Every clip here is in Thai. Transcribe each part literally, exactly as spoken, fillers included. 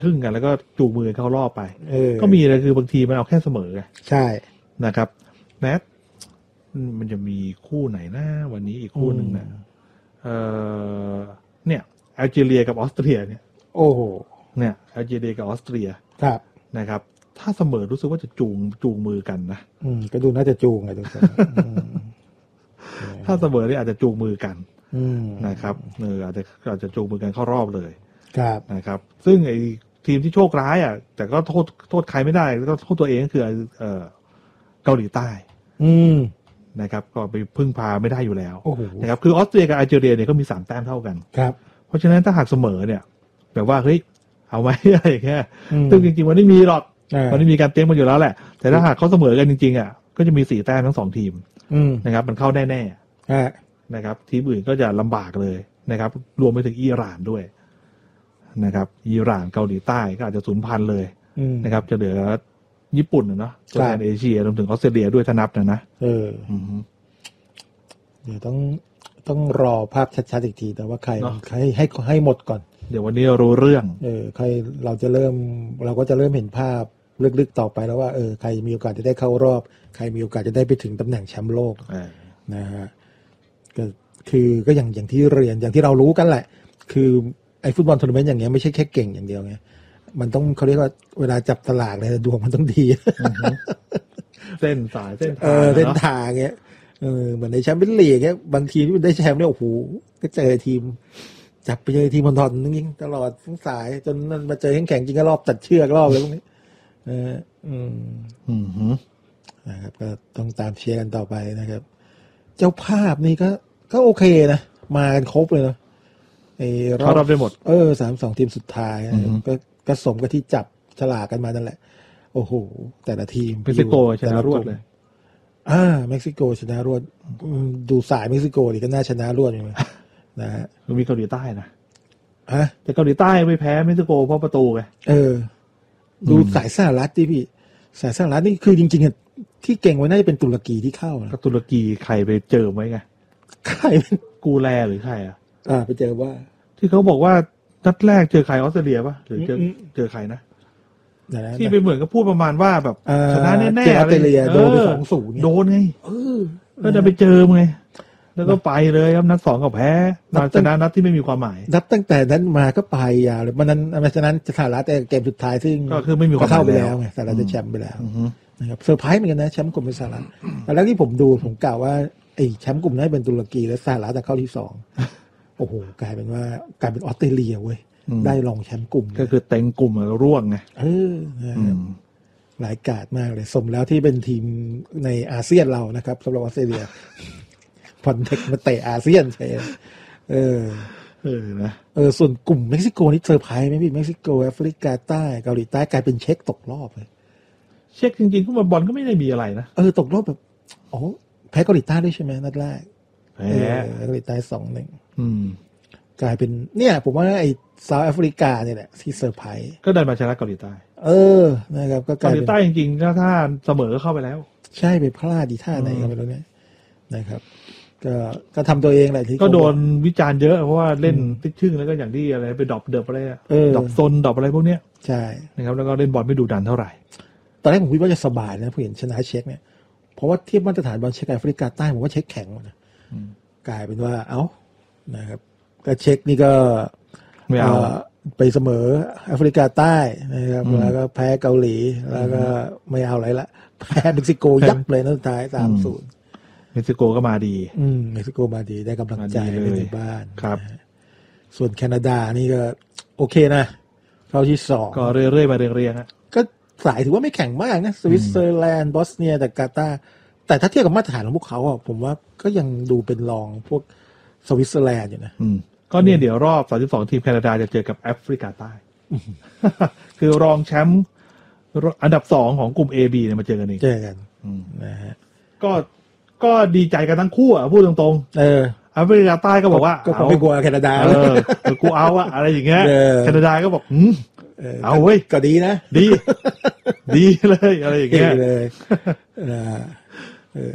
ทึ่งกันแล้วก็จูงมือเข้ารอบไปก็มีเลยคือบางทีมันเอาแค่เสมอไงใช่นะครับแมทมันจะมีคู่ไหนนะวันนี้อีกคู่หนึ่งนะเออเนี่ยแอลจีเรียกับออสเตรียเนี่ยโอ้โหเนี่ยแอลจีเรียกับออสเตรียครับนะครับถ้าเสมอรู้สึกว่าจะจูงจูงมือกันนะอืมก็ดูน่าจะจูงไงทุกคนถ้าเสมอนี่อาจจะจูงมือกันนะครับเอออาจจะอาจจะจูงมือกันเข้ารอบเลยครับนะครับซึ่งไอ้ทีมที่โชคร้ายอ่ะแต่ก็โทษโทษใครไม่ได้ก็โทษตัวเองก็คือเอ่อเกาหลีใต้อืมนะครับก็ไปพึ่งพาไม่ได้อยู่แล้วนะครับคือออสเตรียกับแอลจีเรียเนี่ยก็มีสามแต้มเท่ากันครับเพราะฉะนั้นถ้าหากเสมอเนี่ยแบบว่าเฮ้ยเอาไว้อะไรอย่างเงี้ยซึ่งจริงๆมันไม่มีหรอกมันไม่มีการเตรียมมาอยู่แล้วแหละแต่ถ้าหากเขาเสมอกันจริงๆอ่ะก็จะมีสี่แต้มทั้งสองทีมนะครับมันเข้าแน่ๆนะครับทีมอื่นก็จะลำบากเลยนะครับรวมไปถึงอิหร่านด้วยนะครับอิหร่านเกาหลีใต้ก็อาจจะสูญพันธุ์เลยนะครับจะเหลือญี่ปุ่นเนาะตัวแทนเอเชียรวมถึงออสเตรเลียด้วยถ้านับนะนะเออเดี๋ยวต้องต้องรอภาพชัดๆอีกทีแต่ว่าใครให้ให้ให้หมดก่อนเดี๋ยววันนี้รู้เรื่องเออใครเราจะเริ่มเราก็จะเริ่มเห็นภาพลึกๆต่อไปแล้วว่าเออใครมีโอกาสจะได้เข้ารอบใครมีโอกาสจะได้ไปถึงตำแหน่งแชมป์โลกนะฮะก็คือก็อย่างอย่างที่เรียนอย่างที่เรารู้กันแหละคือไอ้ฟุตบอลทัวร์นาเมนต์อย่างเงี้ยไม่ใช่แค่เก่งอย่างเดียวไงมันต้องเขาเรียกว่าเวลาจับตลาดเลยดวงมันต้องดีเส้นสายเส้นทางเออเส้นทางเงี้ยเออเหมือนในแชมเปี้ยนลีกเงี้ยบางทีที่มันได้แชมป์เนี่ยโอ้โหก็เจอทีมจับไปเจอทีมบอลทอนนึงตลอดทั้งสายจนมันมาเจอแข่งแข่งจริงก็รอบตัดเชือกรอบเลยพวกนี้เอออืมอืมนะครับก็ต้องตามเชียร์กันต่อไปนะครับเจ้าภาพนี่ก็ก็โอเคนะมากันครบเลยเนาะไอ้รอบรอบได้หมดเออสามสองทีมสุดท้ายก็ก็สมกับที่จับฉลากกันมานั่นแหละโอ้โหแต่ละทีมเม็กซิโกชนะรวดเลยอ่าเม็กซิโกชนะรวดดูสายเม็กซิโกดิก็น่าชนะรวดอยู่นะฮะมีเกาหลีใต้นะฮะแต่เกาหลีใต้ไม่แพ้เม็กซิโกเพราะประตูไงเออดูสายสหรัฐดิพี่สายสหรัฐนี่คือจริงๆอ่ะที่เก่งไว้น่าจะเป็นตุรกีที่เข้านะตุรกีใครไปเจอไว้ไงใครเป็นกูแลหรือใครอ่ะอ่าไปเจอว่าที่เขาบอกว่านัดแรกเจอใครออสเตรเลียป่ะหรือเจอเจอใครนะที่ไปเหมือนกับพูดประมาณว่าแบบชนะแน่ๆออสเตรเลียโดนไปสองศูนย์โดนไงเออแล้วจะไปเจอไงแล้วก็ไปเลยครับนัดสองก็แพ้นัดชนะนัดที่ไม่มีความหมายนับตั้งแต่นั้นมาก็ไปยาวเลยมันนั้นฉะนั้นสหรัฐแต่เกมสุดท้ายซึ่งก็คือไม่มีความเข้าไปแล้วไงสหรัฐจะแชมป์ไปแล้วนะครับเซอร์ไพรส์เหมือนกันนะแชมป์กลุ่มเป็นสหรัฐแต่แล้วที่ผมดูผมกล่าวว่าไอ้แชมป์กลุ่มนั้นเป็นตุรกีและสหรัฐจะเข้าที่สองโอ้โหกลายเป็นว่ากลายเป็นออสเตรเลียเว้ยได้รองแชมป์กลุ่มก็คือเต็งกลุ่มแล้วร่วงไงเออหลายกาดมากเลยสมแล้วที่เป็นทีมในอาเซียนเรานะครับสำหรับออสเตรเลียพอนเทคมาเตะอาเซียนใช่เออเออนะเออส่วนกลุ่มเม็กซิโกนี่เซอร์ไพรส์ไหมพี่เม็กซิโกแอฟริกาใต้เกาหลีใต้กลายเป็นเช็คตกรอบเลยเช็คจริงๆพวกบอลก็ไม่ได้มีอะไรนะเออตกรอบแบบอ๋อแพ้เกาหลีใต้ด้วยใช่ไหมนัดแรกแพ้เกาหลีใต้สองหนึ่งอืมกลายเป็นเนี่ยผมว่าไอ้เซาท์แอฟริกาเนี่ยแหละที่เซอร์ไพรส์ก็ได้มาชนะเกาหลีใต้เออนะครับก็เกาหลีใต้จริงๆถ้าถ้าเสมอก็เข้าไปแล้วใช่ไปพลาดดีท่าไหนกันไปแล้วเนี่ยนะครับก็ก็ทำตัวเองแหละที่ก็โดนวิจารณ์เยอะเพราะว่าเล่นติดชึ่งแล้วก็อย่างที่อะไรไปดรอปเดิบอะไรอะดรอปซนดรอปอะไรพวกเนี้ยใช่นะครับแล้วก็เล่นบอลไม่ดุดันเท่าไหร่ตอนแรกผมคิดว่าจะสบายนะผู้เห็นชนะเช็คเนี่ยเพราะว่าเทียบมาตรฐานบอลเช็คแอฟริกาใต้ผมว่าเช็คแข็งนะกลายเป็นว่าเอ้านะครับก็เช็คนี่ก็ไม่เอาไปเสมอแอฟริกาใต้นะครับแล้วก็แพ้เกาหลีแล้วก็ไม่เอาอะไรละแพ้เม็กซิโกยับเลยนะสุดท้าย สามศูนย์เม็กซิโกก็มาดีอืมเม็กซิโกมาดีได้กำลังใจในบ้านครับส่วนแคนาดานี่ก็โอเคนะเข้าที่สองก็เรื่อยๆมาเรียงๆฮะก็สายถือว่าไม่แข็งมากนะสวิตเซอร์แลนด์บอสเนียแต่กาตาร์แต่ถ้าเทียบกับมาตรฐานของพวกเขาอ่ะผมว่าก็ยังดูเป็นรองพวกสวิตเซอร์แลนด์อยู่นะก็เนี่ยเดี๋ยวรอบสามสิบสองทีมแคนาดาจะเจอกับแอฟริกาใต้ คือรองแชมป์อันดับสองของกลุ่ม เอ บี เนี่ยมาเจอกันเองเจอกันนะฮะก็ก็ดีใจกันทั้งคู่อ่ะพูดตรงๆเออแอฟริกาใต้ก็บอกว่าก็ผมไม่กลัวแคนาดาเออกูเอาอะอะไรอย่างเงี้ยแคนาดาก็บอกหืมเอาเว้ยก็ดีนะดีดีเลยอะไรอย่างเงี้ยเลยนะเออ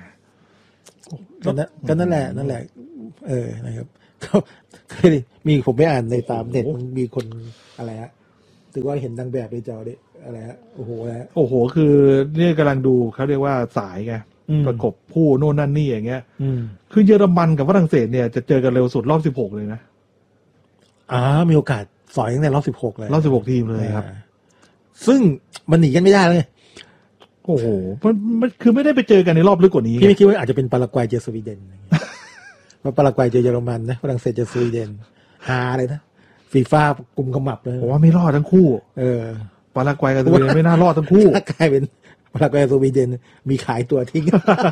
ก็นั่นแหละนั่นแหละเออนะครับก็เคยมีผมไปอ่านในตามเน็ตมันมีคนอะไรฮะถือว่าเห็นดังแบบในจอดิอะไรฮะโอ้โหแล้วโอ้โหคือเนี่ยกำลังดูเขาเรียกว่าสายไงประกบคู่โน่นนั่นนี่อย่างเงี้ยคือเยอรมันกับฝรั่งเศสเนี่ยจะเจอกันเร็วสุดรอบสิบหกเลยนะอ่ามีโอกาสสอยตั้งแต่รอบสิบหกเลยรอบสิบหกทีมเลยครับซึ่งมันหนีกันไม่ได้เลยโอ้โหมันมันคือไม่ได้ไปเจอกันในรอบลึกกว่านี้พี่ไม่คิดว่าอาจจะเป็นปารากวัยเจอสวีเดนว่าปารากวัยเจอเยอรมันนะฝรั่งเศสเจอสวีเดนฮาเลยนะฟีฟ่ากุมขมับเลยผมว่าไม่รอดทั้งคู่เออปารากวัยกับสวีเดนไม่น่ารอดทั้งคู่กลายเป็นปารากวัยสวีเดนมีขายตัวทิ้ง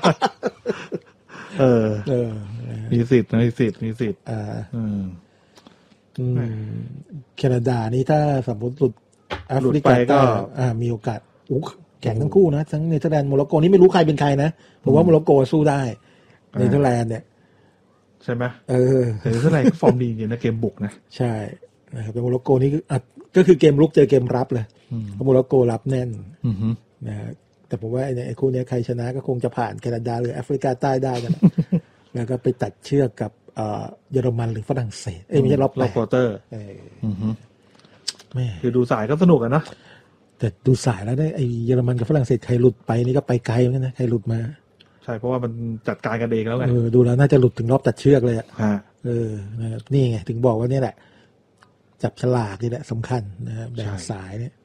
เออเออมีสิทธิ์มีสิทธิ์มีสิทธิ์อ่าอืมอืมแคนาดานี่ถ้าสมมติหลุดแอฟริกาใต้อ่ามีโอกาสโอ้แข่งทั้งคู่นะทั้งเนเธอร์แลนด์โมร็อกโกนี่ไม่รู้ใครเป็นใครนะผมว่าโมร็อกโกสู้ได้เนเธอร์แลนด์เนี่ยใช่ไหมเออเนเธอร์แลนด์ก็ฟอร์มดีจริงนะเกมบุกนะใช่นะครับเป็นโมร็อกโกนี่คือก็คือเกมรุกเจอเกมรับเลยเพราะโมร็อกโกรับแน่นนะแต่ผมว่าไอ้คู่นี้ใครชนะก็คงจะผ่านแคนาดาหรือแอฟริกาใต้ได้กันแล้วก็ไปตัดเชือกกับเยอรมันหรือฝรั่งเศสเอ้ยไม่ใช่รอบรอบควอเตอร์แม่คือดูสายก็สนุกอะนะแต่ดูสายแล้วได้ไอ้เยอรมันกับฝรั่งเศสใครหลุดไปนี่ก็ไปไกลเหมือนกันนะใครหลุดมาใช่เพราะว่ามันจัดการกันเองแล้วไงเออดูแล้วน่าจะหลุดถึงรอบตัดเชือกเลยอ่ะเออนี่ไงถึงบอกว่านี่แหละจับฉลากนี่แหละสำคัญนะครับแบ่งสายเนี่ย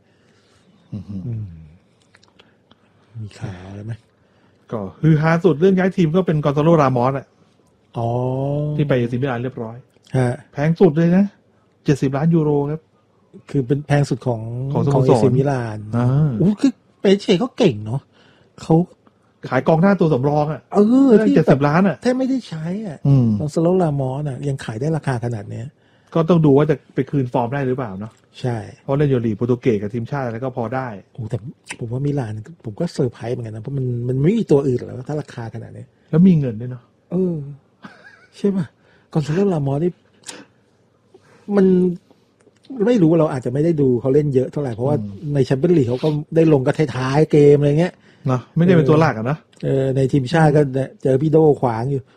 มีข่าวอะไรไหมก็คือฮาสุดเรื่องย้ายทีมก็เป็นกอนซาโล รามอสอ่ะอ๋อที่ไปซีมิลานเรียบร้อยฮะแพงสุดเลยนะเจ็ดสิบล้านยูโรครับคือเป็นแพงสุดของของของเอซิมิลานอ่าโอ้คือเปเช่เขาเก่งเนาะเขาขายกองหน้าตัวสำรองอ่ะเออที่เจ็ดสิบล้านอ่ะแทบไม่ได้ใช้อ่ะกอนซาโล รามอสอ่ะยังขายได้ราคาขนาดเนี้ยก็ต้องดูว่าจะไปคืนฟอร์มได้หรือเปล่าเนาะใช่เพราะเล่นยูโรลีกโปรตุเกสกับทีมชาติแล้วก็พอได้โอ้แต่ผมว่ามิลานผมก็เซอร์ไพรส์เหมือนกันนะเพราะมันมันไม่มีตัวอื่นหรอกถ้าราคาขนาดนี้แล้วมีเงินด้วยเนาะเออใช่ป่ะกอนซาโล รามอสนี่มันไม่รู้เราอาจจะไม่ได้ดูเขาเล่นเยอะเท่าไหร่เพราะว่าในแชมเปี้ยนลีกเขาก็ได้ลงก็ท้ายๆเกมอะไรเงี้ยเนาะไม่ได้เป็นตัวหลักอ่ะนะเออในทีมชาติก็เจอพี่โดขวางอยู่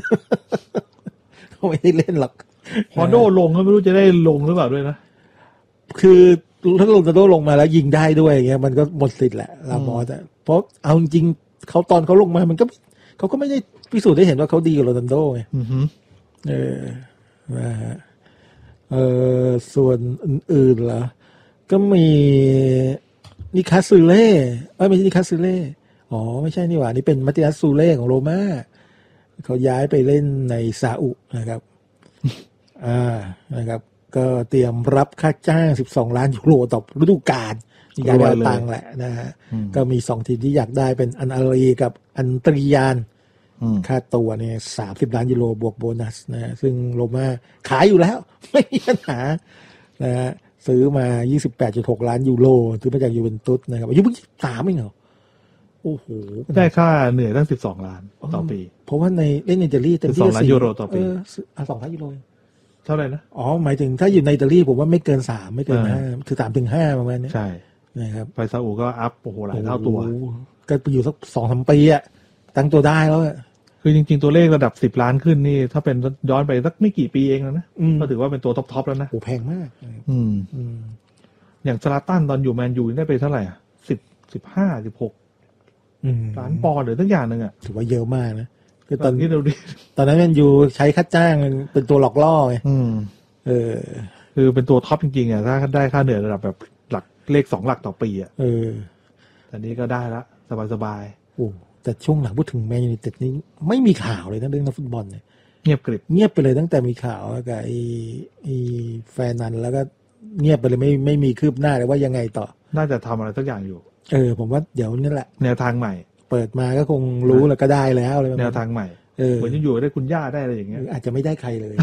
เขาไม่ได้เล่นหรอกพอโดลงก็ไม่รู้จะได้ลงหรือเปล่าด้วยนะคือถ้าลงจะโดลงมาแล้วยิงได้ด้วยอย่างเงี้ยมันก็หมดสิทธิ์แหละลามอสเพราะเอาจริงเขาตอนเขาลงมามันก็เขาก็ไม่ได้พิสูจน์ได้เห็นว่าเขาดีกว่าโรนัลโดไงเออนะฮะเออส่วนอื่นๆเหรอก็มีนิคัสซูเล่เอ้ยไม่ใช่นิคัสซูเล่อ๋อไม่ใช่นี่หว่านี่เป็นมัตติอัสซูเล่ของโรม่าเขาย้ายไปเล่นในซาอุนะครับอ่านะครับก็เตรียมรับค่าจ้างสิบสองล้านยูโรต่อฤดูกาลย้ายไปตังแหละนะฮะก็มีสองทีมที่อยากได้เป็นอันอารีกับอันตริยานค่าตัวเนี่ยสามสิบล้านยูโรบวกโบนัสนะซึ่งโรม่าขายอยู่แล้วไม่มีปัญหานะฮะซื้อมา ยี่สิบแปดจุดหก ล้านยูโรซื้อมาจากยูเวนตุสนะครับอายุเพิ่งสามเองเหรอโอ้โหได้ค่าเหนื่อยตั้งสิบสองล้านต่อปีเพราะว่าในเล่นในอิตาลีเต็มที่สองล้านยูโรต่อปีเออสองล้านยูโรเท่าไหร่นะอ๋อหมายถึงถ้าอยู่ในอิตาลีผมว่าไม่เกินสามไม่เกินห้าคือสามถึงห้าประมาณนี้ใช่นะครับไปซาอุก็อัพโอ้โหหลายเท่าตัวก็ไปอยู่สักสองสามปีอะตั้งตัวได้แล้วคือจริงๆตัวเลขระดับสิบล้านขึ้นนี่ถ้าเป็นย้อนไปสักไม่กี่ปีเองแล้วนะก็ถือว่าเป็นตัวท็อปๆแล้วนะโอ้แพงมากอืมอย่างซาลาตันตอนอยู่แมนยูได้ไปเท่าไหร่อ่ะสิบสิบห้าสิบหกล้านปอนด์หรือตั้งอย่างหนึ่งอ่ะถือว่าเยอะมากนะคือตอนที่เราดีตอนนั้นแมนยูใช้ค่าจ้างเป็นตัวหลอกล่อไงเออคือเป็นตัวท็อปจริงๆอ่ะถ้าได้ค่าเหนื่อยระดับแบบหลักเลขสองหลักต่อปีอ่ะเออตอนนี้ก็ได้ละสบายๆโอ้แต่ช่วงหลังพูดถึงแมนยูไนเต็ดนี้ไม่มีข่าวเลยนะเรื่องนักฟุตบอลเนี่ยเงียบกริบเงียบไปเลยตั้งแต่มีข่าวกับไอ้ไอ้แฟนนันแล้วก็เงียบไปเลยไม่ไม่มีคืบหน้าเลยว่ายังไงต่อน่าจะทำอะไรสักอย่างอยู่เออผมว่าเดี๋ยวนี่แหละแนวทางใหม่เปิดมาก็คงรู้แล้วก็ได้แล้วเลยแนวทางใหม่เหมือนอยู่ได้คุณย่าได้อะไรอย่างเงี้ยอาจจะไม่ได้ใครเลย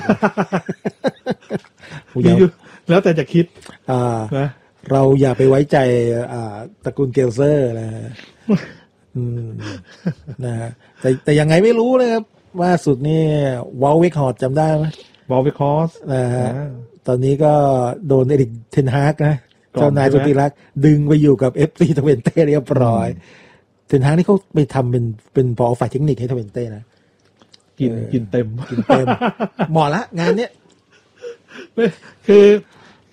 แล้วแต่จะคิดอ่าเราอย่าไปไว้ใจอ่าตระกูลเกลเซอร์นะฮะอืมนะฮะแต่แต่ยังไงไม่รู้เลยครับว่าสุดนี่วอลวิคฮอร์ดจำได้ไหมวอลวิคฮอร์ดนะฮะตอนนี้ก็โดนเอริกเทนฮากนะเจ้านายสุติรักดึงไปอยู่กับ เอฟ ซี ทเวนเต้เรียบร้อยเทนฮากนี่เขาไปทำเป็นเป็นผอฝ่ายเทคนิคให้ทเวนเต้นะกินกินเต็มกินเต็มเหมาะละงานเนี้ยคือค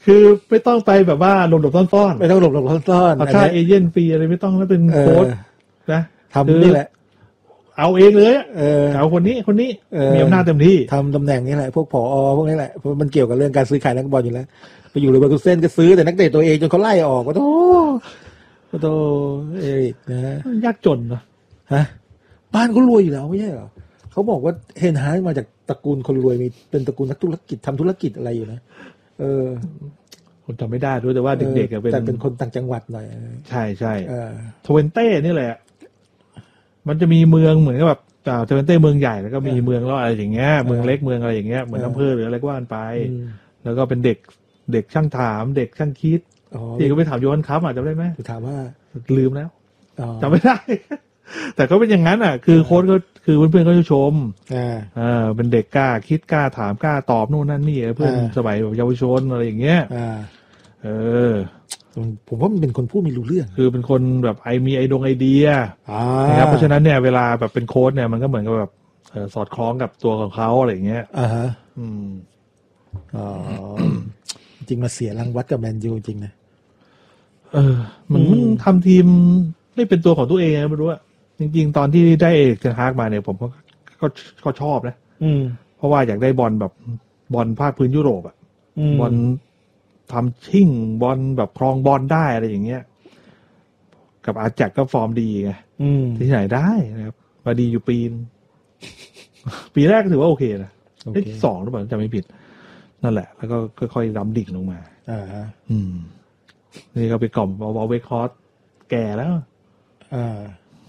คือไม่ต้องไปแบบว่าหลบหลบซ่อนๆไม่ต้องหลบหลบซ่อนๆค่าเอเจนต์ฟรีอะไรไม่ต้องแล้วเป็นโค้ชนะทำนี่แหละเอาเองเลยเออเอาคนนี้คนนี้มีอำนาจเต็มที่ทำตำแหน่งนี้แหละพวกผอพวกนี้แหละเพราะมันเกี่ยวกับเรื่องการซื้อขายนักบอลอยู่แล้วไปอยู่เลเวอร์คูเซ่นก็ซื้อแต่นักเตะตัวเองจนเขาไล่ออกก็โธ่ก็โธ่เอริกนะยากจนนะฮะบ้านเขารวยอยู่แล้วไม่ใช่เหรอเขาบอกว่าเฮนฮาร์มาจากตระกูลคนรวยมีเป็นตระกูลนักธุรกิจทำธุรกิจอะไรอยู่นะเออคนจำไม่ได้ด้วยแต่ว่าเด็กๆเป็นแต่เป็นคนต่างจังหวัดหน่อยใช่ใช่ทเวนเต้นี่แหละมันจะมีเมืองเหมือนกับแบบทเวนเต้เมืองใหญ่แล้วก็มีเมืองแล้วอะไรอย่างเงี้ยเมืองเล็กเมืองอะไรอย่างเงี้ยเหมือนอำเภอหรืออะไรก็ว่ากันไปแล้วก็เป็นเด็กเด็กช่างถามเด็กช่างคิดที่ก็ไปถามโยนครับอ่ะจำได้ไหมถามว่าลืมแล้วจำไม่ได้แต่ก็เป็นอย่างนั้นอ่ะคือโค้ชก็คือเพื่อนๆก็จะชมอ่าเป็นเด็กกล้าคิดกล้าถามกล้าตอบนู่นนั่นนี่เพื่อนสมัยเยาวชนอะไรอย่างเงี้ยเออผมว่ามันเป็นคนพูดไม่รู้เรื่องคือเป็นคนแบบไอมีไอดงไอเดียนะครับเพราะฉะนั้นเนี่ยเวลาแบบเป็นโค้ชเนี่ยมันก็เหมือนกับแบบสอดคล้องกับตัวของเขาอะไรอย่างเงี้ยอ่าฮะอืมอ๋อจริงมาเสียรางวัลกับแมนยูจริงนะเออมันทำทีมไม่เป็นตัวของตัวเองไม่รู้อะจริงๆตอนที่ได้เอกเทนฮากมาเนี่ยผมก็ก็ก็ชอบนะอืมเพราะว่าอยากได้บอลแบบบอลภาคพื้นยุโรปอะบอลทำชิ่งบอลแบบครองบอลได้อะไรอย่างเงี้ยกับอาแจ็คก็ฟอร์มดีไงที่ไหนได้นะครับมาดีอยู่ปีนปีแรกถือว่าโอเคนะได้ที่สองหรือเปล่าจำไม่ผิดนั่นแหละแล้วก็ค่อยๆดำดิ่งลงมาอ่าอืมนี่ก็ไปกล่อมวอลเวคอสแก่แล้วอ่า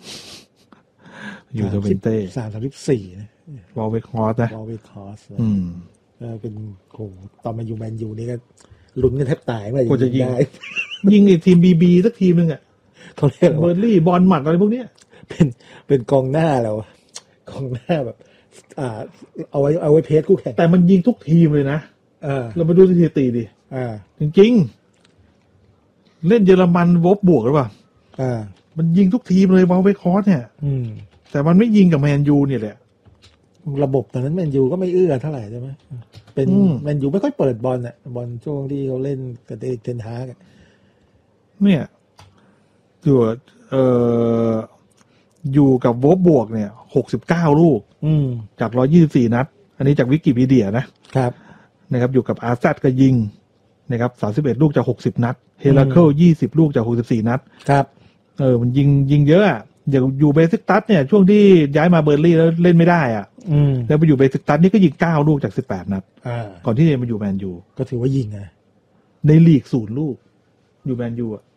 อยู่ทเวนเต้สามสามสิบสี่นะวอลเวคอสนะวอลเวคอสอืมเออเป็นโหตอนมาอยู่แมนยูนี่ก็ลุ้นกันแทบตายว่าจะยิงได้ยิงอีกทีมบีบีสักทีมนึงอ่ะเขาเรียกเบอร์ลี่บอลหมัดอะไรพวกเนี้ยเป็นเป็นกองหน้าแล้วกองหน้าแบบอ่าเอาไว้เอาไว้เพจคู่แข่งแต่มันยิงทุกทีมเลยนะเออเรามาดูสถิติดิอ่าจริงๆเล่นเยอรมันวบบวกหรือเปล่าอ่ามันยิงทุกทีมเลยวอลเวคอสเนี่ยอืมแต่มันไม่ยิงกับแมนยูเนี่ยแหละระบบตอนนั้นแมนยูก็ไม่เอื้อเท่าไหร่ใช่ไหมเป็นแมนยูไม่ค่อยเปิดบอลอ่ะบอลช่วงที่เขาเล่นกับเอริกเทนฮากเนี่ยอยู่เอ่ออยู่กับวบบวกเนี่ยหกสิบเก้าลูกจากร้อยยี่สิบสี่นัดอันนี้จากวิกิพีเดียนะครับนะครับอยู่กับอาร์แซดก็ยิงนะครับสามสิบเอ็ดลูกจากหกสิบนัดเฮราเคิลยี่สิบลูกจากหกสิบสี่นัดครับเออมันยิงยิงเยอะอ่ะอย่างอยู่เบซิกตัสเนี่ยช่วงที่ย้ายมาเบอร์ลี่แล้วเล่นไม่ได้อ่ะแล้วไปอยู่เบซิกตัสนี่ก็ยิงเก้าลูกจากสิบแปดนัดก่อนที่จะมาอยู่แมนยูก็ถือว่ายิงไงในลีกศูนย์ลูกอยู่แมนยูอ่ะ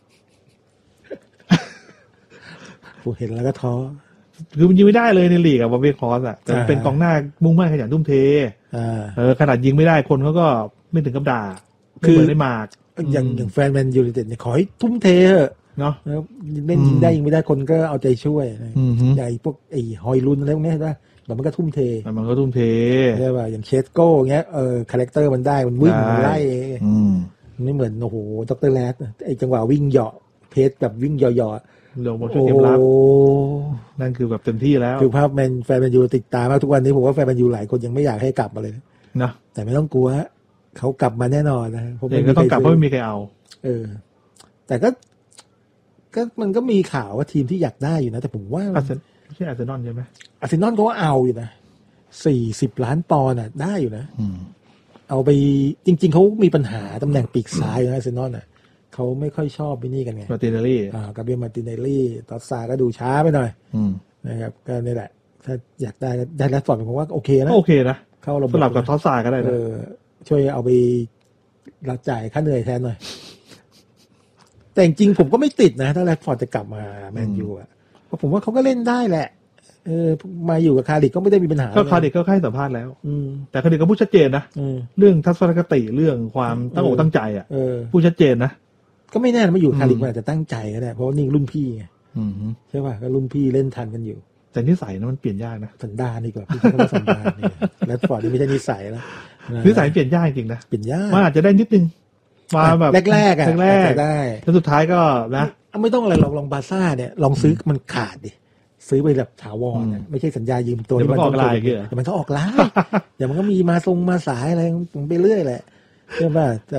ผมเห็นแล้วก็ท้อคือมันยิงไม่ได้เลยในลีกอะบอเวคอสอ่ะแต่เป็นกองหน้ามุ่งมั่นขยันทุ่มเทเออขนาดยิงไม่ได้คนเขาก็ไม่ถึงกับด่าคือได้มากอย่างอย่างแฟนแมนยูไนเต็ดเนี่ยขอให้ทุ่มเทเถอะเนาะเล่นยิงได้ยิงไม่ได้คนก็เอาใจช่วยใหญ่พวกไอ้ฮอยลุนอะไรพวกนี้ใช่ไหมแต่มันก็ทุ่มเทมันก็ทุ่มเทใช่ป่ะอย่างเชสโก้เงี้ยเออคาแรคเตอร์มันได้มันวิ่งมันไล่ไม่เหมือนโอ้โหด็อกเตอร์แรดไอ้จังหวะวิ่งเหาะเพสแบบวิ่งเหาะๆลงมาช่วยเกมรับนั่นคือแบบเต็มที่แล้วคือภาพแมนแฟนแมนยูติดตามมากทุกวันนี้ผมว่าแฟนแมนยูหลายคนยังไม่อยากให้กลับมาเลยนะแต่ไม่ต้องกลัวเขากลับมาแน่นอนนะเพราะไม่ก็ต้องกลับเพราะไม่มีใครเอาเออแต่ก็ก็มันก็มีข่าวว่าทีมที่อยากได้อยู่นะแต่ผมว่าไม่ใช่อาร์เซนอลใช่ไหมอาร์เซนอลก็ว่าเอาอยู่นะสี่สิบล้านปอนด์อ่ะได้อยู่นะเอาไปจริงๆเขามีปัญหาตำแหน่งปีกซ้ายนะอาร์เซนอลอ่ะเขาไม่ค่อยชอบวินี่กันไงมาติเนลลี่อ่ากับเบียมาติเนลลี่ตอสซาก็ดูช้าไปหน่อยนะครับก็นี่แหละถ้าอยากได้ได้แรดฟอร์ดผมว่าโอเคนะโอเคนะเข้าระบบสลับกับทอสซาก็ได้นะช่วยเอาไปรับจ่ายค่าเหนื่อยแทนหน่อยแต่จริงผมก็ไม่ติดนะถ้าแรดฟอร์ดจะกลับมาแมนยูอ่ะเพราะผมว่าเขาก็เล่นได้แหละเออมาอยู่กับคาร์ดิกก็ไม่ได้มีปัญหาก็คาร์ดิกก็ค่ายสัมภาษณ์แล้วแต่คาร์ดิกก็พูดชัดเจนนะเรื่องทัศนคติเรื่องความตั้งอกตั้งใจอ่ะพูดชัดเจนนะก็ไม่แน่มาอยู่คาร์ดิกมันอาจจะตั้งใจก็ได้เพราะนี่รุ่นพี่ไงใช่ป่ะก็รุ่นพี่เล่นทันกันอยู่แต่นิสัยนะมันเปลี่ยนยากนะสันดานดีกว่าพี่เขาสันดานนี่แรดฟอร์ดนี่ไม่ใช่นิสัยแล้วนิสัยเปลี่ยนยากจริงนะเปลี่ยนยากมันอาจจะได้นิดนึงมาแบบแรกๆอ่ะแรกๆได้แล้วสุดท้ายก็นะไม่ต้องอะไรลองลองบาซ่าเนี่ยลองซื้อมันขาดดิซื้อไปแบบถาวรนะไม่ใช่สัญญายืมตัวเดี๋ยวมันออกลายเดี๋ยวมันก็ออกลายเดี๋ยวมันก็มีมาทรงมาสายอะไรไปเรื่อยแหละใช่ป่ะแต่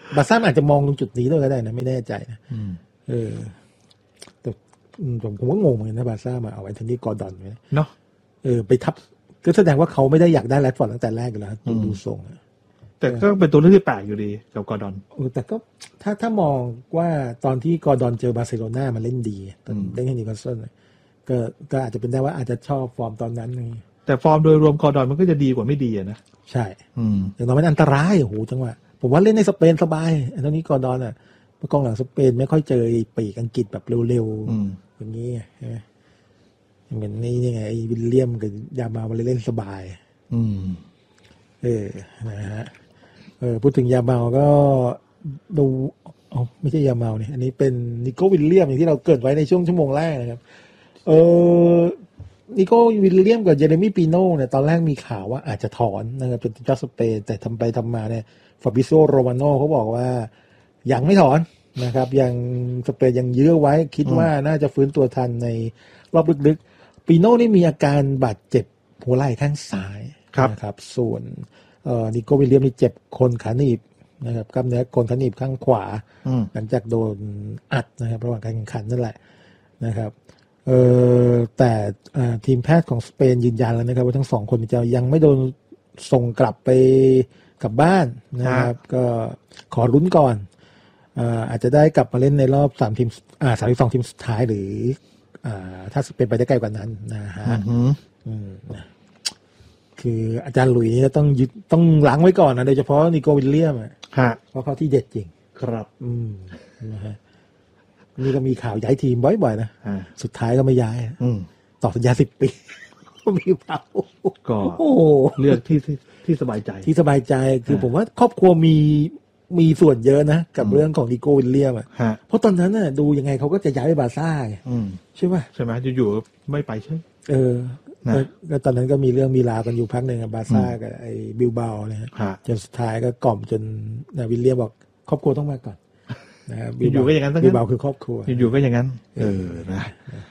บาร์ซ่าอาจจะมองตรงจุดนี้ด้วยก็ได้นะไม่แน่ใจนะเออแต่ผมผมก็งงเหมือนกันนะบาร์ซ่ามาเอาแอนโทนีกอร์ดอนไว้เนาะเออไปทับก็แสดงว่าเขาไม่ได้อยากได้แรดฟอร์ดตั้งแต่แรกอยู่แล้วดูทรงแต่ก็เป็นตัวเลือกที่แปลกอยู่ดีกับกอร์ดอนเออแต่ก็ถ้าถ้ามองว่าตอนที่กอร์ดอนเจอบาร์เซโลนามันเล่นดีตอนเล่นให้นิวคาสเซิลก็ก็อาจจะเป็นได้ว่าอาจจะชอบฟอร์มตอนนั้นนี่แต่ฟอร์มโดยรวมกอร์ดอนมันก็จะดีกว่าไม่ดีนะใช่อย่างน้อยมันอันตรายโอ้โหจังหวะผมว่าเล่นในสเปนสบายอันนี้กอร์ดอนอ่ะกองหลังสเปนไม่ค่อยเจอปีกอังกฤษแบบเร็วๆอย่างนี้ใช่ไหมเหมือนนี่ยังไงไอ้วิลเลียมกับยามามาเล่นสบายอืมเออนะฮะเออพูดถึงยามาก็ดูอ๋อไม่ใช่ยามาเนี่ยอันนี้เป็นนิโก้วิลเลียมอย่างที่เราเกิดไว้ในช่วงชั่วโมงแรกนะครับเออนิโก้วิลเลียมกับเจเรมี่ปีโน่เนี่ยตอนแรกมีข่าวว่าอาจจะถอนนะครับเป็นทีมชาติสเปนแต่ทำไปทำมาเนี่ยฟาบิโซโรมาโน่เขาบอกว่ายังไม่ถอนนะครับยังสเปนยังยื้อไว้คิดว่าน่าจะฟื้นตัวทันในรอบลึกๆปีโน่นี่มีอาการบาดเจ็บหัวไหล่ข้างซ้ายนะครับส่วนเอ่อนิโก้วิลเลียมนี่เจ็บโคนขาหนีบนะครับกล้ามเนื้อโคนขาหนีบข้างขวาหลังจากโดนอัดนะครับระหว่างการแข่งขันนั่นแหละนะครับเอ่อแต่ทีมแพทย์ของสเปนยืนยันแล้วนะครับว่าทั้งสองคนจะยังไม่โดนส่งกลับไปกลับบ้านนะครับก็ขอลุ้นก่อนอ่าอาจจะได้กลับมาเล่นในรอบสามทีมอ่าสามสิบสองทีมสุดท้ายหรืออ่าถ้าเป็นไปได้ใกล้กว่านั้นนะฮะอืมคืออาจารย์หลุยนี่ต้องยึดต้องล้างไว้ก่อนนะโดยเฉพาะนิโก้วิลเลียมอ่ะเพราะเขาที่เด็ดจริงครับอืมนะฮะนี่ก็มีข่าวย้ายทีมบ่อยๆนะสุดท้ายก็ไม่ย้ายต่อสัญญาสิบปีมีเผาก็เลือกที่ที่สบายใจที่สบายใจคือผมว่าครอบครัวมีมีส่วนเยอะนะกับเรื่องของนิโก้วิลเลียมอ่ะเพราะตอนนั้นน่ะดูยังไงเขาก็จะย้ายไปบาร์ซ่าใช่ไหมใช่ไหมอยู่ๆไม่ไปใช่เออแล้วตอนนั้นก็มีเรื่องมีราวกันอยู่พักหนึ่งกับบาร์ซ่ากับไอ้บิลเบานะฮะจนสุดท้ายก็กล่อมจนวิลเลียมบอกครอบครัวต้องมาก่อนนะครับอยู่ก็อย่างนั้นบิลเบาคือครอบครัวอยู่ก็อย่างนั้นเออนะ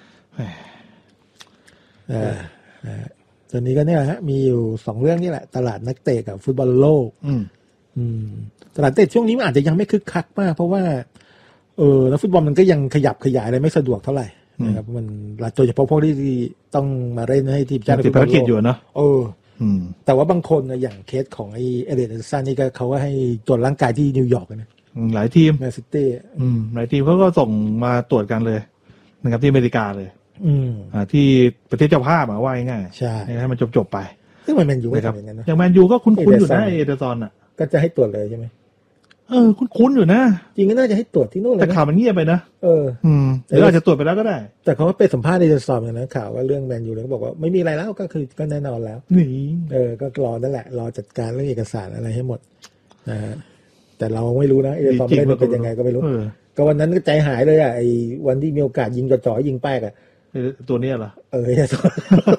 เออตอนนี้ก็เนี่ยฮะมีอยู่สองเรื่องนี่แหละตลาดนักเตะกับฟุตบอลโลกอืมตลาดเตะช่วงนี้มันอาจจะยังไม่คึกคักมากเพราะว่าเออนักฟุตบอลมันก็ยังขยับขยายอะไรไม่สะดวกเท่าไหร่นะครับมันโดยเฉพาะพวกที่ต้องมาเล่นให้ทีมชาติฟุตบอลโลกอยู่เนาะเออแต่ว่าบางคนอย่างเคสของไอ้เอเดนซันนี่ก็เขาก็ให้ตรวจร่างกายที่นิวยอร์กนะหลายทีมแมนซิตี้อืมหลายทีมเขาก็ส่งมาตรวจกันเลยนะครับที่อเมริกาเลยอืมอ่าที่ประเทศเจ้าภาพอ่ะว่าง่ายๆใช่ให้มันจบๆไปซึ่งมันแมนยูไม่ทำอย่างนั้นนะอย่างแมนยูก็คุ้นๆอยู่นะเอเดอร์ซอนอ่ะก็จะให้ตรวจเลยใช่ไหมเออคุ้นๆอยู่นะจริงก็น่าจะให้ตรวจที่นู่นเลยแต่ข่าวมันเงียบไปนะเอออืมหรืออาจจะตรวจไปแล้วก็ได้แต่เขาไปสัมภาษณ์ในเดอร์ซอนกันนะข่าวว่าเรื่องแมนยูเลยเขาบอกว่าไม่มีอะไรแล้วก็คือก็แน่นอนแล้วนี่เออก็รอนั่นแหละรอจัดการเรื่องเอกสารอะไรให้หมดนะฮะแต่เราไม่รู้นะเอเดอร์ซอนไม่ได้เป็นยังไงก็ไม่รู้ก็วันนั้นก็ใจหายเลยอ่ะไอ้วันที่มีโอกาสยิงจ่อๆยิงแป๊กอ่ะตัวเนี้ยเหรอเออไอ้ตัว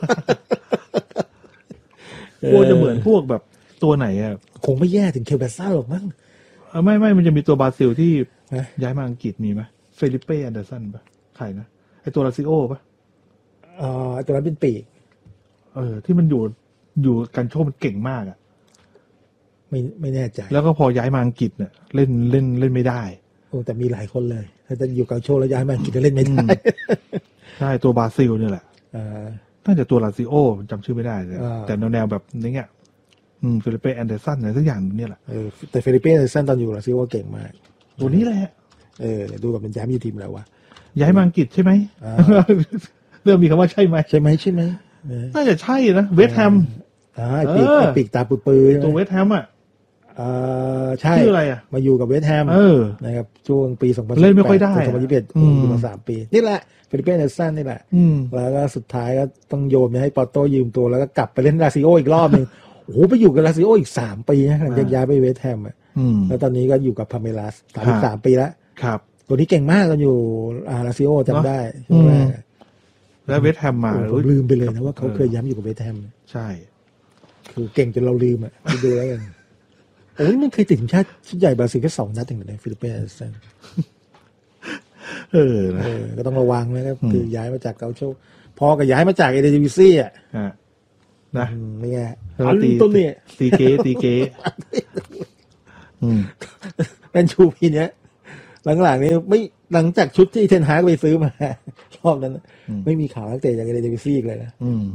กลัวจะเหมือนพวกแบบตัวไหนอ่ะคงไม่แย่ถึงเคลเบซ่าหรอกมั้งไม่ไม่มันจะมีตัวบราซิลที่ย้ายมาอังกฤษมีไหมเฟลิเป้แอนเดอร์สันป่ะใครนะไอตัวลาซิโอป่ะอ๋อตัวนั้นเป็นปีกเออที่มันอยู่อยู่กันโชคมันเก่งมากอ่ะไม่ไม่แน่ใจแล้วก็พอย้ายมาอังกฤษเนี่ยเล่นเล่นเล่นไม่ได้โอ้แต่มีหลายคนเลยถ้าจะอยู่กันโชคแล้วย้ายมาอังกฤษจะเล่นไม่ได้ใช่ตัวบราซิลเนี่ยแหละน่าจะตัวลาซิโอจำชื่อไม่ได้เลยแต่แนวแบบนี้เงี้ยอืมเฟลิเป้แอนเดอร์สันอะไรสักอย่างนี่แหละเออแต่เฟลิเป้แอนเดอร์สันตอนอยู่ลาซิโอเก่งมากตัวนี้แหละเออดูกับเป็นย้ายมาอยู่ทีมแล้ววะย้ายมาอังกฤษใช่ไหมเริ่มมีคำว่าใช่ไหมใช่ไหมใช่ไหมน่าจะใช่นะเวสต์แฮมอ่าปีกปีกตาปื้อๆตัวเวสต์แฮมอ่ะอ่าใช่ชื่ออะไรอ่ะมาอยู่กับเวสต์แฮมนะครับช่วงปีสองพันสิบแปดเล่นไม่ค่อยได้สองพันยี่สิบเอ็ดอยู่มาสามปีนี่แหละเฟลิเป้แอนเดอร์สันนี่แหละแล้วก็สุดท้ายก็ต้องโยนไปให้ปอร์โต้ยืมตัวแล้วก็กลับไปเล่นลาซิโออีกรอบนึงโอ้โหไปอยู่กับลาซิโออีกสามปีนะหลังจากย้ายไปเวสต์แฮมอ่ะแล้วตอนนี้ก็อยู่กับพาเมลัสสามสิบสามปีแล้วครับตัวนี้เก่งมากตอนอยู่ลาซิโอจำได้ช่วงแรกแล้วเวสต์แฮมมาผมลืมไปเลยนะว่าเขาเคยย้ำอยู่กับเวสต์แฮมใช่คือเก่งจนเราลืมอ่ะไปดูแล้วกันโอ้ยมันเคยติดทีมชาติชุดใหญ่บราซิลแค่สองนัดเองในฟิลิปปินส์เออก็ต้องระวังนะครับคือย้ายมาจากเกาโชพอก็ย้ายมาจากเอเดดิวิซี่อ่ะนะนี่ไงอันตัวนี้ตีเก๋ตีเก๋แมนยูปีเนี้ยหลังๆนี้ไม่หลังจากชุดที่เทนฮากไปซื้อมารอบนั้นไม่มีข่าวนักเตะจากเอเดวิซี่เลยนะ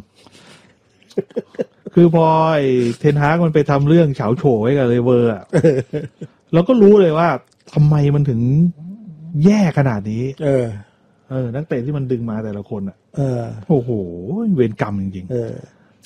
คือพอไอ้เทนฮากมันไปทำเรื่องเฉาโฉไว้กับเลเวอร์อ่ะเราก็รู้เลยว่าทำไมมันถึงแย่ขนาดนี้เออเออนักเตะที่มันดึงมาแต่ละคนอ่ะเออโอ้โหเวรกรรมจริงๆเออ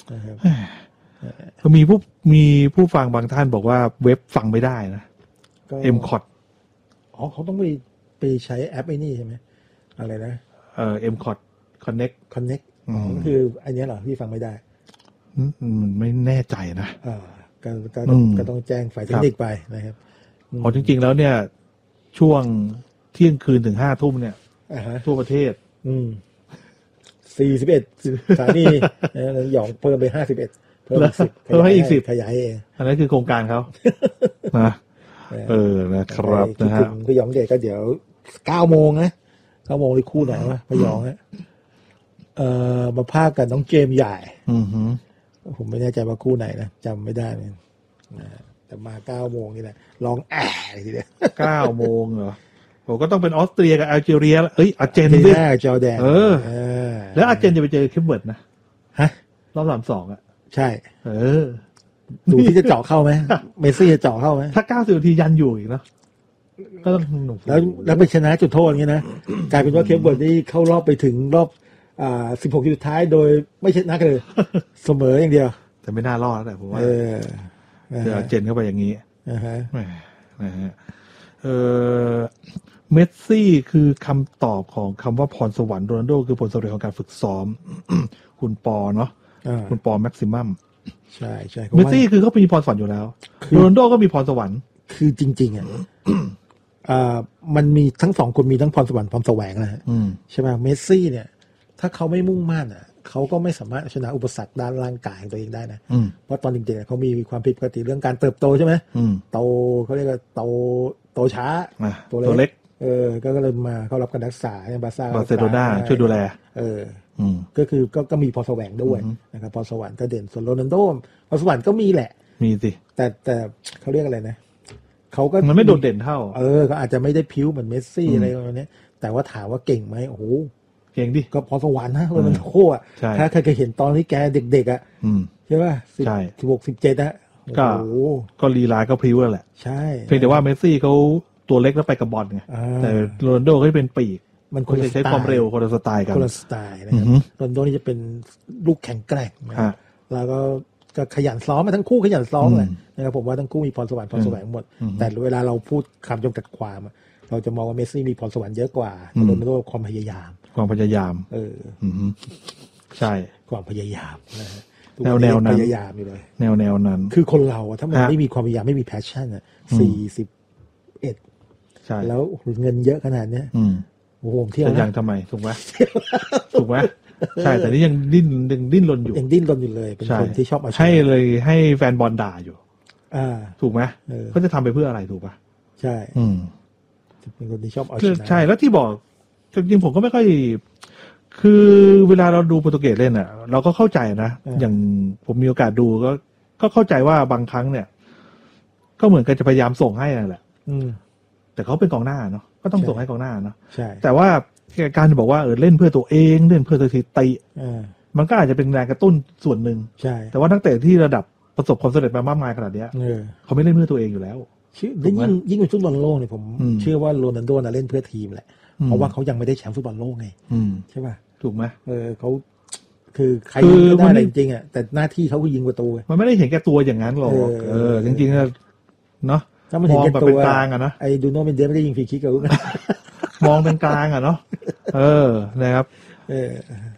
ก็มีผู้มีผู้ฟังบางท่านบอกว่าเว็บฟังไม่ได้นะเอ็มคอร์ดอ๋อเขาต้องไปไปใช้แอปไอ้นี่ใช่ไหมอะไรนะเออเอ็มคอร์ดคอนเน็กคอนเน็กคืออันนี้เหรอที่ฟังไม่ได้มันไม่แน่ใจนะอ่าก็ก็ก็ต้องแจ้งฝ่ายเทคนิคไปนะครับอ๋อจริงๆแล้วเนี่ยช่วงเที่ยงคืนถึงห้าทุ่มเนี่ยทั่วประเทศอืมสี่สิบเอ็ดสถานีหยองเพิ่มไปห้าสิบเอ็ดเพิ่มอีกสิบเพิ่มให้อีกสิบขยายเองอันนั้นคือโครงการเขานะเออนะครับนะฮะพี่หยองเด็กก็เดี๋ยวเก้าโมงนะเก้าโมงเลยคู่ไหนวะพี่หยองฮะเอ่อมาพากกันน้องเจมใหญ่อือฮึผมไม่แน่ใจว่าคู่ไหนนะจำไม่ได้เลยแต่มาเก้าโมงนี่แหละลองแอะทีเดียวเก้าโมงเหรอผมก็ต้องเป็นออสเตรียกับแอลจีเรียเอ้ยอาร์เจนดิจอร์แดนเออแล้วอาร์เจนจะไปเจอเคปเวิร์ดนะฮะรอบสามสองอ่ะใช่เออดูที่จะเจาะเข้าไหมเมสซี่จะเจาะเข้าไหมถ้าเก้าสิบนาทียันอยู่อีกเนาะก็ต้องหนุกแล้วแล้วไปชนะจุดโทษอย่างนี้นะกลายเป็นว่าเคปเวิร์ดนี่เข้ารอบไปถึงรอบอ่าสิบหกสุดท้ายโดยไม่ชนะเลยเสมออย่างเดียวแต่ไม่น่ารอดแต่ผมว่าเออเจอเจนเข้าไปอย่างนี้อ่าฮะนะฮะเออเมสซี่คือคำตอบของคำว่าพรสวรรค์โรนัลโดคือผลสำเร็จของการฝึกซ้อมคุณปอเนาะคุณปอแม็กซิมัมใช่ใช่เมสซี่คือเขามีพรสวรรค์อยู่แล้วโรนัลโดก็มีพรสวรรค์คือจริงๆอ่ะอ่ามันมีทั้งสองคนมีทั้งพรสวรรค์พรแสวงนะฮะใช่ไหมเมสซี่เนี่ยถ้าเขาไม่มุ่งมั่นอ่ะเขาก็ไม่สามารถชนะอุปสรรคด้านร่างกายของตัวเองได้นะเพราะตอนจริงๆเขามีความผิดปกติเรื่องการเติบโตใช่ไหมโตเขาเรียกว่าโตโตช้าตัวเล็กเออก็เลยมาเข้ารับการรักษาในบาซ่าบาร์เซโลนาช่วยดูแลเออก็คือก็ก็มีพรแสวงด้วยนะครับพรสวรรค์ก็เด่นส่วนโรนัลโดพรสวรรค์ก็มีแหละมีสิแต่แต่เขาเรียกอะไรนะเขาก็มันไม่โดดเด่นเท่าเออเขาอาจจะไม่ได้พิ้วเหมือนเมสซี่อะไรประมาณนี้แต่ว่าถามว่าเก่งไหมโอ้โหเก่งดิก็พอสวรรค์นะโรนัลโดอ่ะถ้าเคยเห็นตอนที่แกเด็กๆอ่ะใช่ป่ะสิบสิบหกสิบเจ็ดอะก็ก็ลีลาก็พริ้วแหละใช่เพียงแต่ว่าเมสซี่เขาตัวเล็กแล้วไปกับบอลไงแต่โรนัลโดเขาเป็นปีกมันคนจะใช้ความเร็วคนละสไตล์กันคนละสไตล์นะครับโรนัลโดนี่จะเป็นลูกแข็งแกร่งแล้วก็ก็ขยันซ้อมมาทั้งคู่ขยันซ้อมเลยนะครับผมว่าทั้งคู่มีพรสวรรค์พรแสวงหมดแต่เวลาเราพูดคำจำกัดความเราจะมองว่าเมสซี่มีพรสวรรค์เยอะกว่าโรนัลโดความพยายามความพยายามเออใช่ความพยายามนะฮะแนวแนวนั้นพยายามอยู่เลยแนวแนวนั้นคือคนเราถ้ามันไม่มีความพยายามไม่มีแพชชั่นอ่ะสี่สิบเอ็ดใช่แล้วเงินเยอะขนาดเนี้ยโอ้โหเที่ยวนะยังทำไมถูกไหมถูกไหมใช่แต่นี่ยังดิ้นยังดิ้นรนอยู่ยังดิ้นรนอยู่เลยเป็นคนที่ชอบเอาให้เลยให้แฟนบอลด่าอยู่อ่าถูกไหมเขาจะทำไปเพื่ออะไรถูกป่ะใช่อืมเป็นคนที่ชอบเอาชนะใช่แล้วที่บอกจริงๆผมก็ไม่ค่อยคือเวลาเราดูโปรตุเกสเล่นอ่ะเราก็เข้าใจนะอย่างผมมีโอกาสดูก็ก็เข้าใจว่าบางครั้งเนี่ยก็เหมือนกันจะพยายามส่งให้นั่นแหละแต่เขาเป็นกองหน้าเนาะก็ต้องส่งให้กองหน้าเนาะใช่แต่ว่าการจะบอกว่าเออเล่นเพื่อตัวเองเล่นเพื่อสถิติมันก็อาจจะเป็นแรงกระตุ้นส่วนหนึ่งใช่แต่ว่านักเตะที่ระดับประสบความสำเร็จมามากมายขนาดนี้เขาไม่เล่นเพื่อตัวเองอยู่แล้วยิ่งยิ่งเป็นฟุตบอลโลกเนี่ยผมเชื่อว่าโรนัลโดน่ะเล่นเพื่อทีมแหละเพราะว่าเขายังไม่ได้แชมป์ฟุตบอลโลกไงใช่ป่ะถูกไหมเออเขาคือใครยิงก็ได้จริงๆอ่ะแต่หน้าที่เขาคือยิงประตูมันไม่ได้เห็นแก่ตัวอย่างนั้นหรอกเออจริงๆเนาะถ้ามันเห็นแก่ตัวเป็นกลางอะนะไอ้ดูโน่เมนเดสไม่ได้ยิงฟรีคิกกับลูกมองเป็นกลางอะเนาะเออนะครับเออ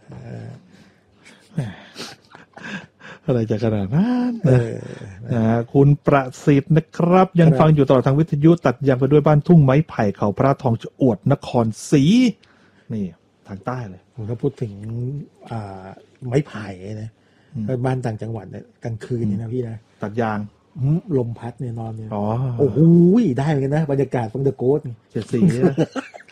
อะไรจะขนาดนั้นนะคุณประสิทธิ์นะครับยังฟังอยู่ตลอดทางวิทยุตัดยางไปด้วยบ้านทุ่งไม้ไผ่เขาพระทองจะอวดนครศรีนี่ทางใต้เลยผมก็พูดถึงอ่าไม้ไผ่นะบ้านต่างจังหวัดเนี่ยกลางคืนนี่นะพี่นะตัดยางลมพัดเนี่ยนอนเนี่ยอ๋อโอ้โหได้เหมือนกันนะบรรยากาศฟังเดอะโกสเจ็ดสี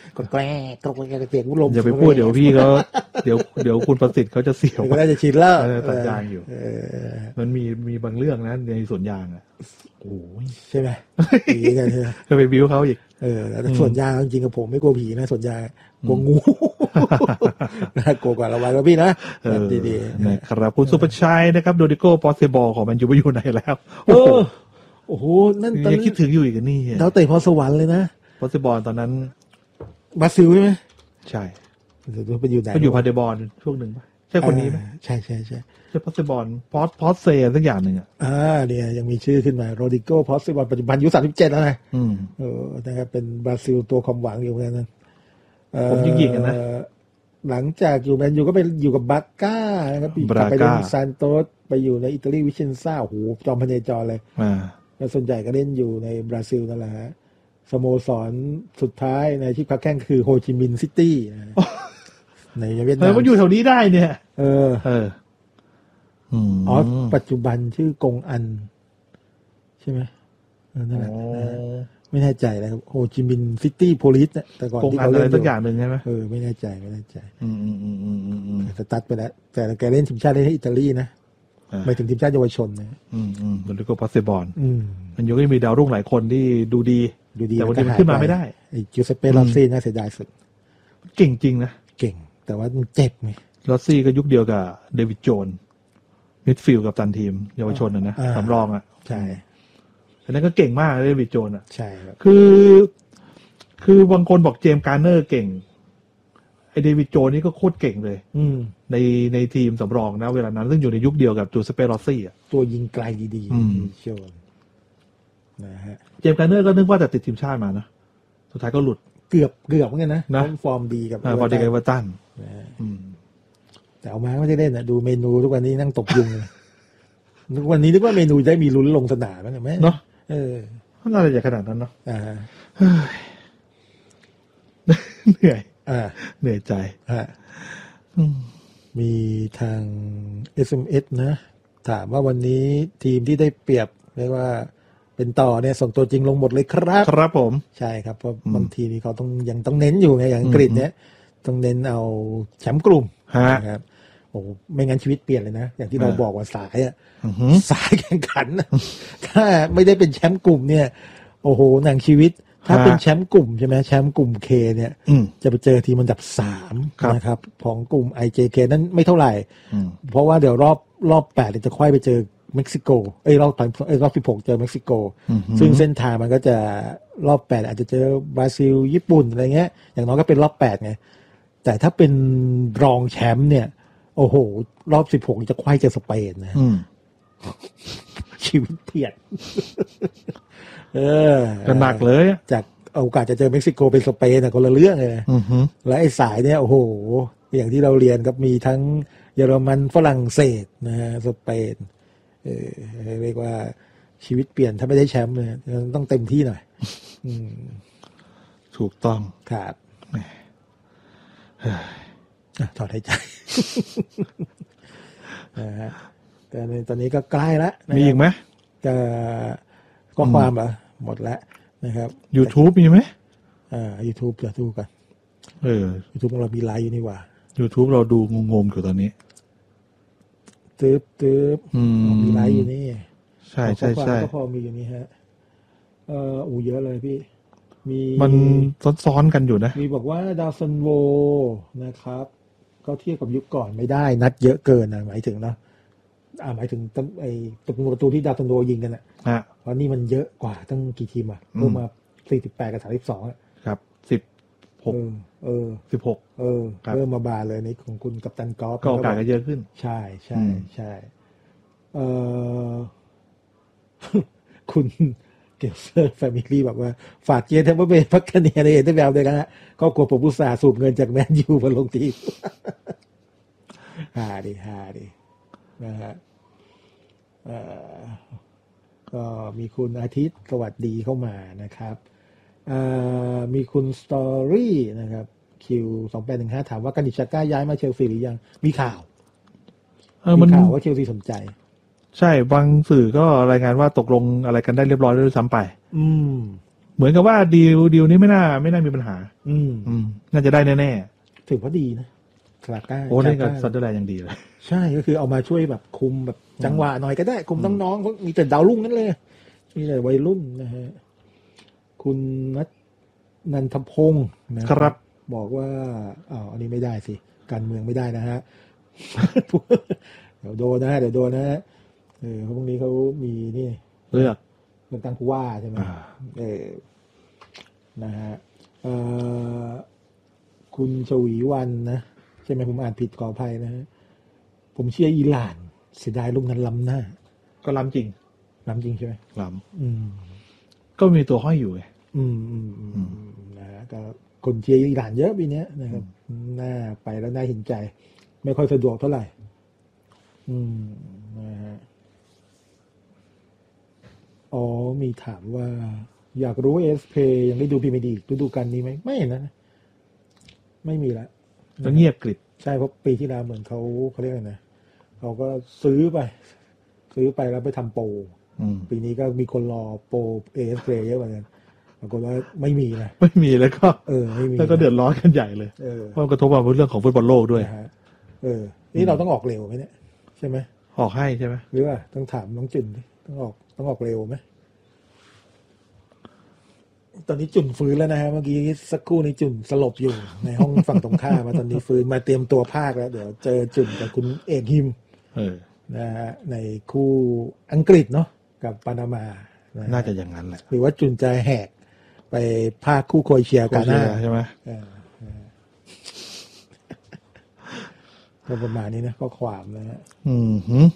ก็แกล้งตกแกเสียงลมอย่าไปพูดเดี๋ยวพี่เขาเดี๋ยวเดี๋ยวคุณประสิทธิ์เขาจะเสียวก็ได้จะชินแล้วตัดยางอยู่มันมีมีบางเรื่องนะในสวนยางอ่ะโอ้ยใช่ไหมผีกันใช่ไหมก็ไปบิ้วเขาอีกเออแต่สวนยางจริงๆกับผมไม่กลัวผีนะสวนยางกลัวงูน่ากลัวกว่าระวังแล้วพี่นะดีๆนะครับคุณสุภชัยนะครับโดดิโก้ปอสเซบอลของมันอยู่ไปอยู่ไหนแล้วโอ้โอ้โหนั่นตอนนี้คิดถึงอยู่อีกนี่ดาวเตะพรสวรรค์เลยนะปอสเซบอลตอนนั้นบราซิลใช่ไหมใช่ไปอยู่ไหนไปอยู่พาเดบอลช่วงหนึ่งป่ะใช่คนนี้ไหมใช่ใช่ใช่ใช่พอสเซบอลพอสพอสเซสักอย่างหนึ่งอ่ะอ่าเนี่ยยังมีชื่อขึ้นมาโรดิโก้พอสเซบอลปัจจุบันอายุสามสิบเจ็ดแล้วนะอืมเออนะครับเป็นบราซิลตัวความหวังอยู่เหมือนกันนะผมยิงๆกันนะหลังจากอยู่แมนยูก็ไปอยู่กับบาก้านะครับไปเล่นซานโตสไปอยู่ในอิตาลีวิเชนซ่าโอ้โหจอมพเนจรเลยอ่าแล้วส่วนใหญ่ก็เล่นอยู่ในบราซิลนั่นแหละฮะสโมสรสุดท้ายในที่พักแข่งคือโฮจิมินห์ซิตี้ในเวียดนามแล้วมันอยู่แถวนี้ได้เนี่ยเออเอออ๋อปัจจุบันชื่อกงอันใช่ไหมนั่นแหละไม่แน่ใจนะครับโฮจิมินห์ซิตี้โพลิสแต่ก่อนที่เขาเล่นอะไรสักอย่างหนึ่งใช่ไหมเออไม่แน่ใจไม่แน่ใจอืมอืมอืมอืมอืมสตัดไปแล้วแต่แกเล่นทีมชาติเล่นที่อิตาลีนะไปถึงทีมชาติเยาวชนนะอืมอืมแล้วก็พอสเซบอลอืมมันยังมีดาวรุ่งหลายคนที่ดูดีดูดีแต่วันนี้มันขึ้นมาไม่ได้ไอ้จิวเซเป้ลอสซี่น่าเสียดายสุดเก่งจริงนะเก่งแต่ว่ามันเจ็บไงลอสซี่ก็ยุคเดียวกับเดวิดโจนมิดฟิลด์กับตันทีมเยาวชนนะนะสำรองอ่ะใช่อันนั้นก็เก่งมากเดวิดโจนอ่ะใช่ครับคือคือบางคนบอกเจมส์การ์เนอร์เก่งไอเดวิดโจนนี่ก็โคตรเก่งเลยอืมในในทีมสำรองนะเวลานั้นซึ่งอยู่ในยุคเดียวกับจูเซเป้ลอสซี่อ่ะตัวยิงไกลดีๆโจนนะฮะเจมส์การ์เนอร์ก็นึกว่าจะติดทีมชาติมานะสุดท้ายก็หลุดเกือบเกือบเหมือนกันนะนะฟอร์มดีกับฟอร์มดีกับเอเวอร์ตันแต่เอามาไม่ได้เล่นนะดูเมนูทุกวันนี้นั่งตบยุงเลยทุกวันนี้นึกว่าเมนูได้มีลุ้นลงสนามมั้งไหมเนาะเออน่าจะขนาดนั้นเนาะอ่าเหนื่อยอ่าเหนื่อยใจอ่ามีทาง เอส เอ็ม เอส นะถามว่าวันนี้ทีมที่ได้เปรียบเรียกว่าเป็นต่อเนี่ยส่งตัวจริงลงหมดเลยครับครับผมใช่ครับเพราะบางทีนี่เขาต้องยังต้องเน้นอยู่ไงอย่างอังกฤษเนี่ยต้องเน้นเอาแชมป์กลุ่มนะครับโอ้ไม่งั้นชีวิตเปลี่ยนเลยนะอย่างที่เราบอกว่าสายอ่ะสายแข่งขันถ้าไม่ได้เป็นแชมป์กลุ่มเนี่ยโอ้โหหนังชีวิตถ้าเป็นแชมป์กลุ่มใช่ไหมแชมป์กลุ่มเคเนี่ยจะไปเจอทีมอันดับสามนะครับของกลุ่ม ไอ เจ เค นั้นไม่เท่าไหร่เพราะว่าเดี๋ยวรอบรอบแปดจะค่อยไปเจอเม็กซิโกเอ้ยรอบเอ้ยรอบสิบหกเจอเม็กซิโกซึ่งเส้นทางมันก็จะรอบแปดอาจจะเจอบราซิลญี่ปุ่นอะไรเงี้ยอย่างน้อยก็เป็นรอบแปดไงแต่ถ้าเป็นรองแชมป์เนี่ยโอ้โหรอบสิบหกจะค่อยเจอสเปนนะชีวิตเปลี่ยนเออก็หนักเลยจากโอกาสจะเจอเม็กซิโกเป็นสเปนนะคนละเรื่องเลยและไอ้สายเนี่ยโอ้โหอย่างที่เราเรียนครับมีทั้งเยอรมันฝรั่งเศสนะฮะสเปนเออเรียกว่าชีวิตเปลี่ยนถ้าไม่ได้แชมป์เนี่ยต้องเต็มที่หน่อยถูกต้องครับถอดหายใจนะฮะแต่ตอนนี้ก็ใกล้แล้วมีอีกไหมจะก็ความอ่ะหมดแล้วนะครับ YouTube มีไหมอ่า YouTube จะดูกันเออ YouTube ของเรามีไลฟ์อยู่นี่หว่า YouTube เราดูงงๆอยู่ตอนนี้ตึ๊บตึ๊บมีไลฟ์อยู่นี่ใช่ใช่ใช่ก็พอมีอยู่นี่ฮะเอออูเยอะเลยพี่มีมันซ้อนๆกันอยู่นะมีบอกว่าดาวซันโวนะครับก็เทียบกับยุคก่อนไม่ได้นัดเยอะเกินนะหมายถึงเนาะอ่าหมายถึงไอ้ประตูที่ดาวซันโวยิงกันอ่ะเพราะนี่มันเยอะกว่าตั้งกี่ทีมอ่ะเพิ่มมาสี่สิบแปดกับสามสิบสองอ่ะครับสิบหกเออสิบหกเออเริ่มมาบานเลยในของคุณกัปตันกอล์ฟก็โอกาสก็เยอะขึ้นใช่ใช่ใช่เออคุณเกลเซอร์แฟมิลี่บอกว่าฝากเชียร์เทมเปอร์เบย์พักคะแนนในเอ็นเตอร์แวลด้วยกันนะก็กลัวผมอุตส่าห์สูบเงินจากแมนยูมาลงทีมฮาดิฮาดินะฮะก็มีคุณอาทิตย์สวัสดีเข้ามานะครับมีคุณสตอรี่นะครับคิวสองแปดหนึ่งห้าถามว่ากันดิชาก้าย้ายมาเชลซีหรือยังมีข่าวมีข่าวว่าเชลซีสนใจใช่บางสื่อก็รายงานว่าตกลงอะไรกันได้เรียบร้อยแล้วด้วยซ้ำไปอืมเหมือนกับว่าดีลดีลนี้ไม่น่าไม่น่ามีปัญหาอืมอืมน่าจะได้แน่ๆถือว่าดีนะคลาก้าโอ้เล่นกับซันเดอร์แลนด์ยังดีเลยใช่ก็คือเอามาช่วยแบบคุมแบบจังหวะหน่อยก็ได้คุมน้องๆเขามีแต่ดาวรุ่งนั่นเลยมีแต่วัยรุ่นนะฮะคุณนัทนันทพงศ์นะครับบอกว่าอ๋ออันนี้ไม่ได้สิการเมืองไม่ได้นะฮะ เดี๋ยวโดนนะเดี๋ยวโดนนะฮะเออเพราะพวกนี้เขามีนี่เลือกเลือกตั้งผู้ว่าใช่ไหมเออนะฮะเอ่อคุณชวีวันนะใช่ไหมผมอ่านผิดขออภัยนะฮะผมเชียร์อิหร่านเสียดายลูกนั้นล้ำหน้าก็ล้ำจริงล้ำจริงใช่ไหมล้ำอืมก็มีตัวห้อยอยู่ไงอืมอืมอืมนะฮะก็คนเชียร์อิหร่านเยอะปีนี้นะครับน่าไปแล้วน่าเห็นใจไม่ค่อยสะดวกเท่าไหร่อืมนะฮะอ๋อมีถามว่าอยากรู้ว่าเอสเพยังได้ดูพรีเมียร์ลีกฤดูกาลนี้ไหมไม่นะไม่มีละก็เงียบกริบใช่เพราะปีที่แล้วเหมือนเขาเขาเรียกอะไรนะเขาก็ซื้อไปซื้อไปแล้วไปทำโปรปีนี้ก็มีคนรอโปรเอสเพเยอะเหมือนกันปรากฏว่าไม่มีนะไม่มีแล้วก็เออไม่มีแล้วก็เดือดร้อนกันใหญ่เลยเพราะกระทบกับเรื่องของฟุตบอลโลกด้วยเออนี่เราต้องออกเร็วไหมเนี่ยใช่ไหมออกให้ใช่ไหมหรือว่าต้องถามน้องจุนต้องออกต้องออกเร็วไหมตอนนี้จุนฟื้นแล้วนะฮะเมื่อกี้สักครู่นี้จุนสลบอยู่ในห้องฝั่งตรงข้ามมาตอนนี้ฟื้นมาเตรียมตัวภาคแล้วเดี๋ยวเจอจุนกับคุณเอกฮิมนะฮะในคู่อังกฤษเนาะกับปานามาน่าจะอย่างนั้นแหละหรือว่าจุนจะแหกไปภาคคู่โครเอเชียกาหน้าใช่ไหมก็ประมาณนี้นะข้อความนะฮะอืม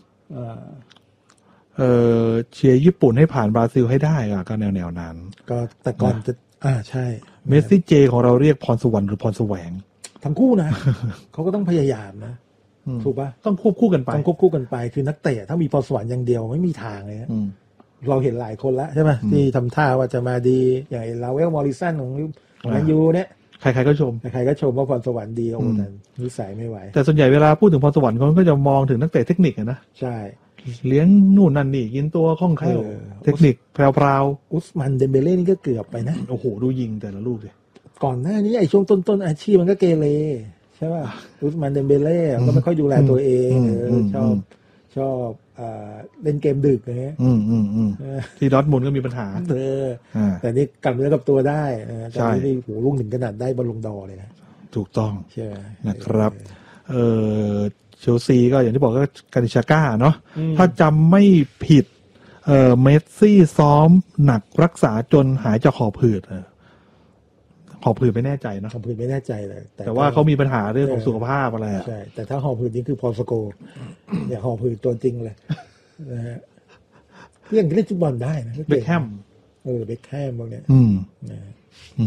เออเชียร์ญี่ปุ่นให้ผ่านบราซิลให้ได้อะก็แนวแนวนั้นก็แต่ก่อนจะอ่าใช่เมสซี่เจของเราเรียกพรสวรรค์หรือพรแสวงทั้งคู่นะ เขาก็ต้องพยายามนะถูกป่ะต้องควบคู่กันไปต้องควบคู่กันไปคือนักเตะถ้ามีพรสวรรค์อย่างเดียวไม่มีทางเลยเราเห็นหลายคนแล้วใช่ไหมที่ทำท่าว่าจะมาดีอย่างลาเวลมอริสันของแมนยูเนี่ยใครๆก็ชมใครๆก็ชมว่าพรสวรรค์ดีโอ้แต่นิสัยไม่ไหวแต่ส่วนใหญ่เวลาพูดถึงพรสวรรค์เขาก็จะมองถึงนักเตะเทคนิคนะใช่เลี้ยงนู่นนั่นนี่กินตัวคล่องแคล่วเทคนิคแพรวๆอุสมันเดมเบเล่นี่ก็เกือบไปนะโอ้โหดูยิงแต่ละลูกเลยก่อนหน้านี้ไอ้ช่วงต้นๆอาชีพมันก็เกเรใช่ป่ะอุสมันเดมเบเล่ก็ไม่ค่อยดูแลตัวเองชอบชอบเล่นเกมดึกนะฮะที่ดอร์ทมุนด์ก็มีปัญหาเออแต่นี่กลับเนื้อกับตัวได้ตอนนี้นี่โหลูกหนึ่งขนาดได้บอลลงดอเลยนะถูกต้องนะครับเออเชลซีก็อย่างที่บอกก็กานิชาก้าเนาะถ้าจำไม่ผิดเออเมสซี่ซ้อมหนักรักษาจนหายจากหอบหืดหอบหืดไม่แน่ใจนะหอบหืดไม่แน่ใจเลยแต่ว่าเขามีปัญหาเรื่องของสุขภาพอะไรใช่แต่ถ้าหอบหืดนี่คือพอสโกเนี่ยหอบหืดตัวจริงเลยนะฮะเรื่องเล่นฟุตบอลได้นะเบคแฮมเออเบคแฮมพวกเนี้ยอืมนะอืม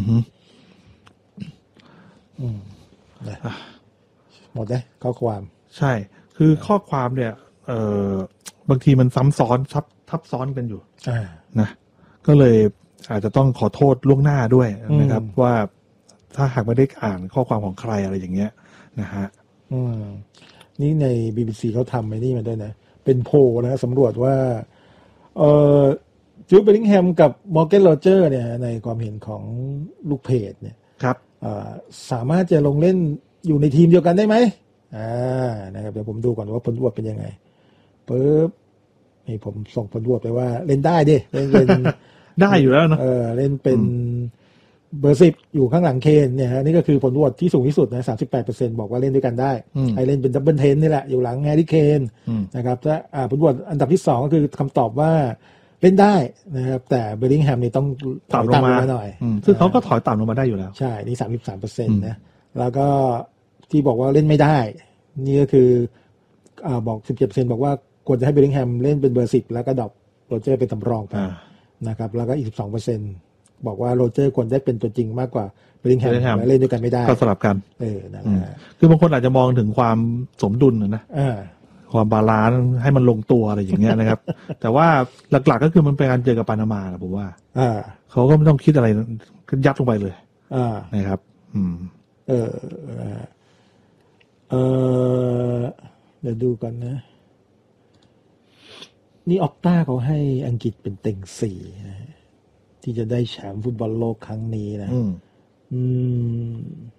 อืมหมดเลยข้อความใช่คือข้อความเนี่ยเอ่อบางทีมันซ้ำซ้อนทับทับซ้อนกันอยู่นะก็เลยอาจจะต้องขอโทษล่วงหน้าด้วยนะครับว่าถ้าหากไม่ได้อ่านข้อความของใครอะไรอย่างเงี้ยนะฮะอืมนี่ใน บี บี ซี เขาทำไอ้นี่มาด้วยนะเป็นโพลนะสำรวจว่าเอ่อจูด เบลลิงแฮมกับมอร์แกน โรเจอร์เนี่ยในความเห็นของลูกเพจเนี่ยครับสามารถจะลงเล่นอยู่ในทีมเดียวกันได้ไหมอ่านะครับเดี๋ยวผมดูก่อนว่าผลโหวตเป็นยังไงปึ๊บนี่ผมส่งผลโหวตไปว่าเล่นได้ดิเล่นเป็นได้อยู่แล้วเนาะเออเล่นเป็นเบอร์สิบอยู่ข้างหลังเคนเนี่ยฮะนี่ก็คือผลโหวตที่สูงที่สุดนะ สามสิบแปดเปอร์เซ็นต์ บอกว่าเล่นด้วยกันได้ให้เล่นเป็นดับเบิลเทนนี่แหละอยู่หลังแฮร์รี่เคนนะครับถ้าอ่าผลโหวตอันดับที่สองก็คือคำตอบว่าเล่นได้นะครับแต่เบลลิงแฮมนี่ต้องถอยต่ำลงมาหน่อยซึ่งเขาก็ถอยต่ำลงมาได้อยู่แล้วใช่นี่ สามสิบสามเปอร์เซ็นต์ นะแล้วก็ที่บอกว่าเล่นไม่ได้นี่ก็คืออ่าบอก สิบเจ็ดเปอร์เซ็นต์ บอกว่าควรจะให้เบลลิงแฮมเล่นเป็นเบอร์สิบแล้วก็ดรอปโรเจอร์เป็นสำรองไปนะครับแล้วก็อีก สิบสองเปอร์เซ็นต์ บอกว่าโรเจอร์ควรได้เป็นตัวจริงมากกว่าเบลลิงแฮมและเล่นด้วยกันไม่ได้ก็สลับกันเออนั่นแหละคือบางคนอาจจะมองถึงความสมดุลนะความบาลานซ์ให้มันลงตัวอะไรอย่างเงี้ยนะครับ แต่ว่าหลักๆก็คือมันเป็นการเจอกับปานามานะผมว่าเขาก็ไม่ต้องคิดอะไรก็ยัดลงไปเลยนะครับอืมเออเออเดี๋ยวดูก่อนนะนี่ออกต้าเขาให้อังกฤษเป็นเต็งสี่นะทีที่จะได้แชมป์ฟุตบอลโลกครั้งนี้นะอืมอืม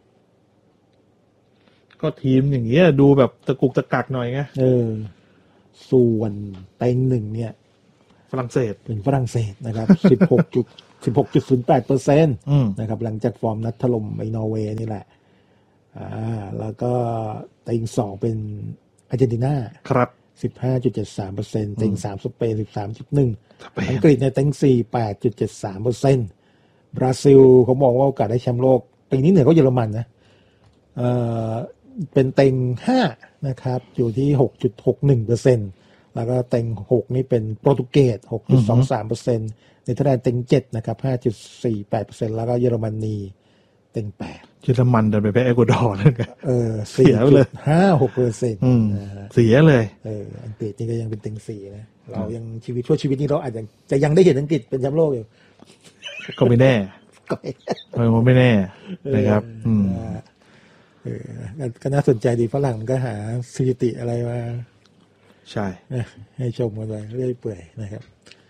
ก็ทีมอย่างเงี้ยดูแบบตะกุกตะกักหน่อยไงเออส่วนเต็งหนึ่งเนี่ยฝรั่งเศสเป็นฝรั่งเศสนะครับ สิบหกจุดสิบหกจุดศูนย์แปดเปอร์เซ็นต์ นะครับหลังจากฟอร์มนัดถล่มไอ้นอร์เวย์นี่แหละอ่าแล้วก็เต็งสองเป็นอาร์เจนตินาครับสิบห้าจุดเจ็ดสามเปอร์เซ็นต์ เต็งสามสเปน สิบสามจุดหนึ่ง อังกฤษในเต็งสี่ แปดจุดเจ็ดสามเปอร์เซ็นต์ บราซิลเขามองว่าโอกาสได้แชมป์โลกปีนี้เหนือก็เยอรมันนะเอ่อเป็นเต็งห้านะครับอยู่ที่ หกจุดหกหนึ่งเปอร์เซ็นต์ แล้วก็เต็งหกนี่เป็นโปรตุเกส หกจุดสองสามเปอร์เซ็นต์ เนเธอร์แลนด์เต็งเจ็ดนะครับ ห้าจุดสี่แปดเปอร์เซ็นต์ แล้วก็เยอรมนีเต็งแปดเยอรมันเดินไปแพ้เอกวาดอร์นั่นไงเออ สี่จุดห้าหกเปอร์เซ็นต์เสียเลยเอออังกฤษนี่ก็ยังเป็นเต็งสี่นะเรายังชีวิตชั่วชีวิตนี้เราอาจจะจะยังได้เห็นอังกฤษเป็นแชมป์โลกอยู่ก็ไม่แน่ก็ไม่แน่นะครับอืมเออก็น่าสนใจดีฝรั่งก็หาสถิติอะไรมาใช่ให้ชมกันไปเรื่อยเปื่อยนะครับ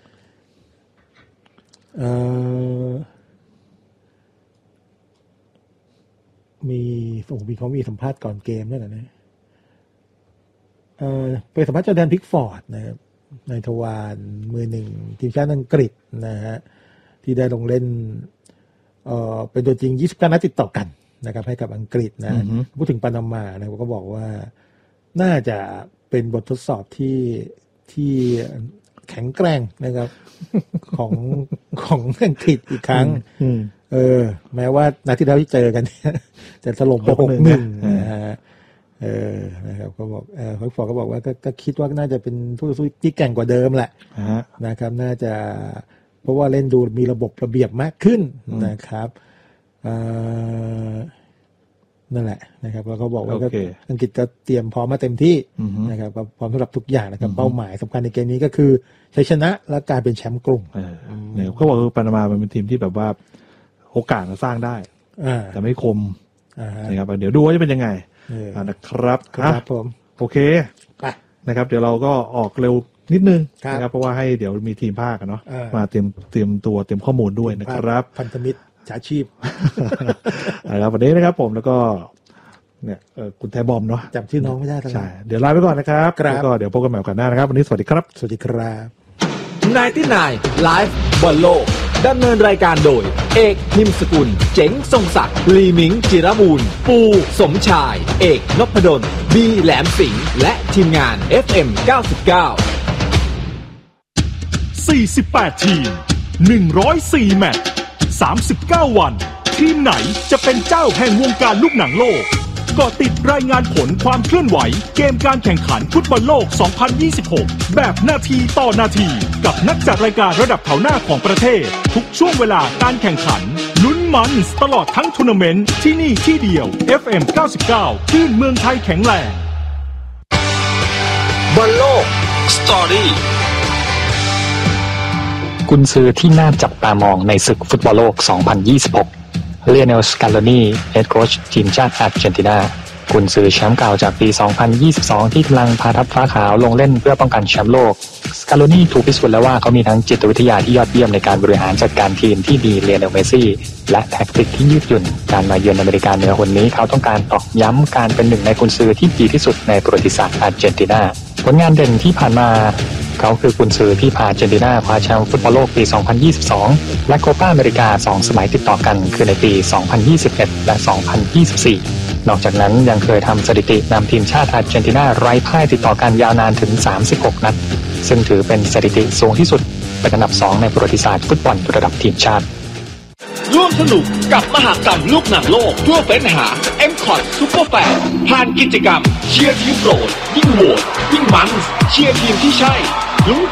เอ่อมีโอ้มีเขามีสัมภาษณ์ก่อนเกมด้วยนะเอ่อไปสัมภาษณ์จอร์แดนพิกฟอร์ดนะครับในทวารมือหนึ่งทีมชาติอังกฤษนะฮะที่ได้ลงเล่นเอ่อเป็นตัวจริงยี่สิบเก้านัดติดต่อกันนะครับให้กับอังกฤษนะพูดถึงปานามานะผมก็บอกว่าน่าจะเป็นบททดสอบที่ที่แข็งแกร่งนะครับของของอังกฤษอีกครั้งเออแม้ว่านัดที่แล้วที่เจอกันจะถล่มไป หกหนึ่ง นะฮะเออนะครับก็บอกเออเขาฟอร์ก็บอกว่าก็คิดว่าน่าจะเป็นผู้ต่อสู้ที่แกร่งกว่าเดิมแหละนะครับน่าจะเพราะว่าเล่นดูมีระบบระเบียบมากขึ้นนะครับนั่นแหละนะครับแล้วเขาบอกว่าอังกฤษก็เตรียมพร้อมมาเต็มที่นะครับก็พร้อมสำหรับทุกอย่างนะครับเป้าหมายสำคัญในเกมนี้ก็คือชัยชนะและการเป็นแชมป์กลุ่มเนี่ยเขาบอกว่าปานามาเป็นทีมที่แบบว่าโอกาสสร้างได้แต่ไม่คมนะครับเดี๋ยวดูว่าจะเป็นยังไงนะครับครับผมโอเคนะครับเดี๋ยวเราก็ออกเร็วนิดนึงนะครับเพราะว่าให้เดี๋ยวมีทีมภาคกันเนาะมาเตรียมเตรียมตัวเตรียมข้อมูลด้วยนะครับพันธมิตรสาชีพนะครับวันนี้นะครับผมแล้วก็เนี่ยคุณแทบอมเนาะจำชื่อน้องไม่ได้ใช่เดี๋ยวลาไปก่อนนะครับแล้วก็เดี๋ยวพบกันใหม่กันหน้านะครับวันนี้สวัสดีครับสวัสดีครับไนน์ตี้ไนน์ไลฟ์บอลโลกดำเนินรายการโดยเอกนิมสกุลเจ๋งทรงศักดิ์ลีมิงจิรมูลปูสมชายเอกนพดลบีแหลมสิงห์และทีมงาน เอฟ เอ็ม เก้าสิบเก้าสี่สิบแปดทีมหนึ่งร้อยสี่แมตช์สามสิบเก้าวันทีมไหนจะเป็นเจ้าแห่งวงการลูกหนังโลกเกาะติดรายงานผลความเคลื่อนไหวเกมการแข่งขันฟุตบอลโลก สองพันยี่สิบหก แบบนาทีต่อนาทีกับนักจัดรายการระดับแถวหน้าของประเทศทุกช่วงเวลาการแข่งขันลุ้นมันตลอดทั้งทัวร์นาเมนต์ที่นี่ที่เดียว เอฟ เอ็ม เก้าสิบเก้า คลื่นเมืองไทยแข็งแรงบอลโลกสตอรี่กุนซือที่น่าจับตามองในศึกฟุตบอลโลก สองพันยี่สิบหก เลียเนล สกาโลนีเฮดโค้ชทีมชาติอาร์เจนตินากุนซือแชมป์เก่าจากปี สองพันยี่สิบสอง ที่กำลังพาทัพฟ้าขาวลงเล่นเพื่อป้องกันแชมป์โลกสกาโลนีถูกพิสูจน์แล้วว่าเขามีทั้งจิตวิทยาที่ยอดเยี่ยมในการบริหารจัดการทีมที่มีเลียเนล เมสซี่และแท็กติกที่ยืดหยุ่นการมาเยือนอเมริกาเหนือคนนี้เขาต้องการตอกย้ำการเป็นหนึ่งในกุนซือที่ดีที่สุดในประวัติศาสตร์อาร์เจนตินาผลงานเด่นที่ผ่านมาเขาคือกุนซือที่พาอาร์เจนตินาคว้าแชมป์ฟุตบอลโลกปี สองพันยี่สิบสอง และโคปาอเมริกา สอง สมัยติดต่อกันคือในปี สองพันยี่สิบเอ็ด และ สองพันยี่สิบสี่ นอกจากนั้นยังเคยทำสถิตินำทีมชาติอาร์เจนตินาไร้พ่ายติดต่อกันยาวนานถึง สามสิบหก นัดซึ่งถือเป็นสถิติสูงที่สุดเป็นอันดับสองในประวัติศาสตร์ฟุตบอลระดับทีมชาติร่วมสนุกกับมหกรรมลูกหนังโลกทั่วเฟ้นหา เอ็ม คอท Super Fan ผ่านกิจกรรมเชียร์ทีมโปรดยิ่งโหวตยิ่งมันเชียร์ทีมที่ใช่ลุ้น